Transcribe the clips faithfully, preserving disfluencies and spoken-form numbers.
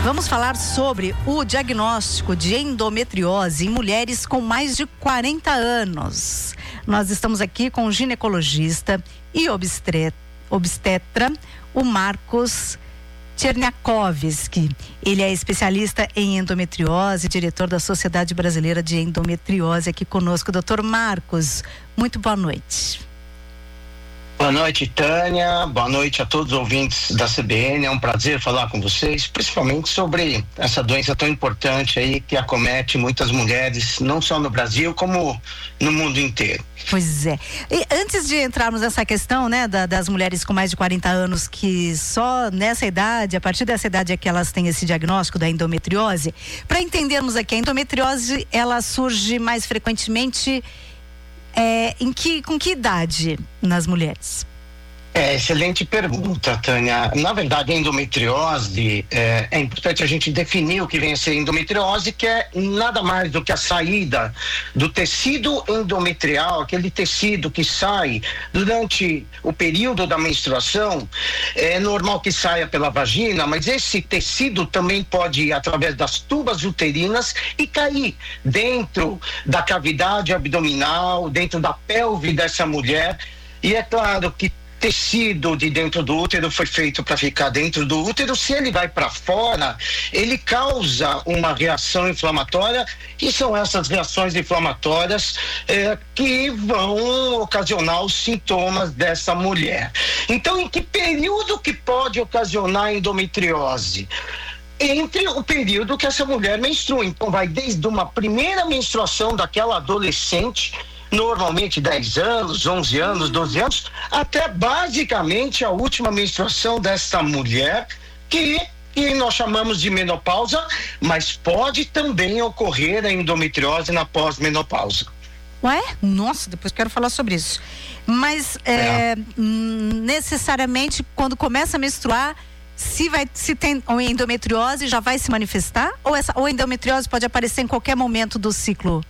Vamos falar sobre o diagnóstico de endometriose em mulheres com mais de quarenta anos. Nós estamos aqui com o ginecologista e obstetra, obstetra o Marcos Cherniakowski. Ele é especialista em endometriose, diretor da Sociedade Brasileira de Endometriose, aqui conosco. Doutor Marcos, muito boa noite. Boa noite, Tânia. Boa noite a todos os ouvintes da C B N. É um prazer falar com vocês, principalmente sobre essa doença tão importante aí que acomete muitas mulheres, não só no Brasil, como no mundo inteiro. Pois é. E antes de entrarmos nessa questão, né, da, das mulheres com mais de quarenta anos, que só nessa idade, a partir dessa idade é que elas têm esse diagnóstico da endometriose, para entendermos aqui, a endometriose, ela surge mais frequentemente É, em que, com que idade nas mulheres? É, excelente pergunta, Tânia. Na verdade, a endometriose, é, é importante a gente definir o que vem a ser endometriose, que é nada mais do que a saída do tecido endometrial, aquele tecido que sai durante o período da menstruação. É normal que saia pela vagina, mas esse tecido também pode ir através das tubas uterinas e cair dentro da cavidade abdominal, dentro da pelve dessa mulher. E é claro que tecido de dentro do útero foi feito para ficar dentro do útero. Se ele vai para fora, ele causa uma reação inflamatória, e são essas reações inflamatórias é, que vão ocasionar os sintomas dessa mulher. Então, em que período que pode ocasionar endometriose? Entre o período que essa mulher menstrua. Então, vai desde uma primeira menstruação daquela adolescente, normalmente dez anos, onze anos, doze anos, até basicamente a última menstruação dessa mulher, que, que nós chamamos de menopausa, mas pode também ocorrer a endometriose na pós-menopausa. Ué? Nossa, depois quero falar sobre isso. Mas é, é. necessariamente quando começa a menstruar, se, vai, se tem endometriose, já vai se manifestar? Ou, essa, ou endometriose pode aparecer em qualquer momento do ciclo?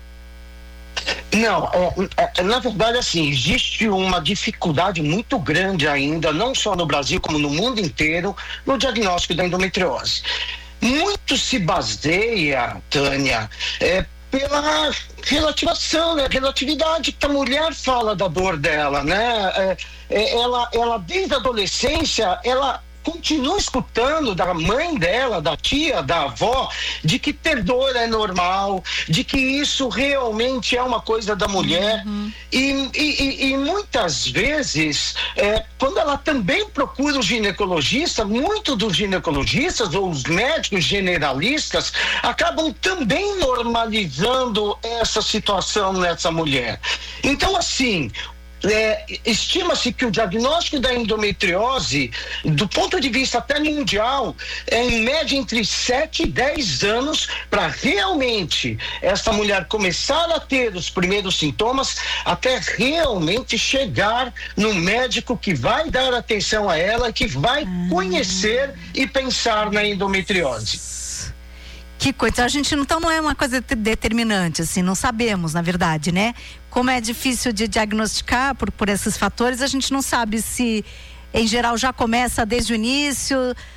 Não, é, é, na verdade, assim, existe uma dificuldade muito grande ainda, não só no Brasil como no mundo inteiro, no diagnóstico da endometriose. Muito se baseia, Tânia, é, pela relativação, né? Relatividade que a mulher fala da dor dela, né? É, é, ela, ela, desde a adolescência, ela continua escutando da mãe dela, da tia, da avó, de que ter dor é normal, de que isso realmente é uma coisa da mulher. Uhum. E, e, e muitas vezes, é, quando ela também procura o ginecologista, muitos dos ginecologistas ou os médicos generalistas acabam também normalizando essa situação nessa mulher. Então, assim, É, estima-se que o diagnóstico da endometriose, do ponto de vista até mundial, é em média entre sete e dez anos para realmente essa mulher começar a ter os primeiros sintomas, até realmente chegar no médico que vai dar atenção a ela, que vai conhecer e pensar na endometriose. Que coisa, a gente então não é uma coisa determinante, assim, não sabemos, na verdade, né? Como é difícil de diagnosticar por, por esses fatores, a gente não sabe se, em geral, já começa desde o início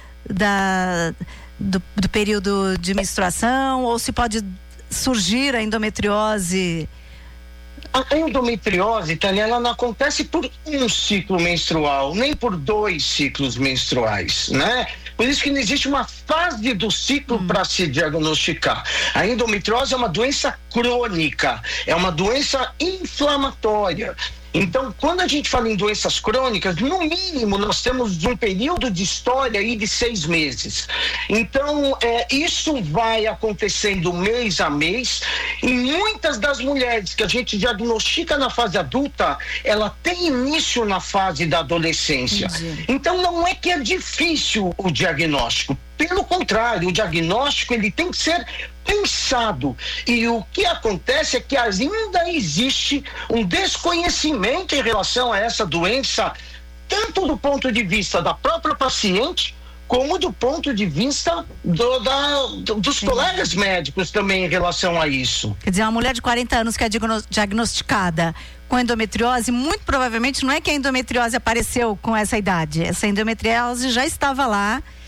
da, do, do período de menstruação, ou se pode surgir a endometriose. A endometriose, Tânia, ela não acontece por um ciclo menstrual, nem por dois ciclos menstruais, né? Por isso que não existe uma fase do ciclo hum. para se diagnosticar. A endometriose é uma doença crônica, é uma doença inflamatória. Então, quando a gente fala em doenças crônicas, no mínimo nós temos um período de história aí de seis meses. Então, é, isso vai acontecendo mês a mês, e muitas das mulheres que a gente diagnostica na fase adulta, ela tem início na fase da adolescência. Entendi. Então, não é que é difícil o diagnóstico. Pelo contrário, o diagnóstico ele tem que ser pensado, e o que acontece é que ainda existe um desconhecimento em relação a essa doença, tanto do ponto de vista da própria paciente, como do ponto de vista do, da, do, dos Sim. colegas médicos também em relação a isso. Quer dizer, uma mulher de quarenta anos que é diagnosticada com endometriose, muito provavelmente não é que a endometriose apareceu com essa idade, essa endometriose já estava lá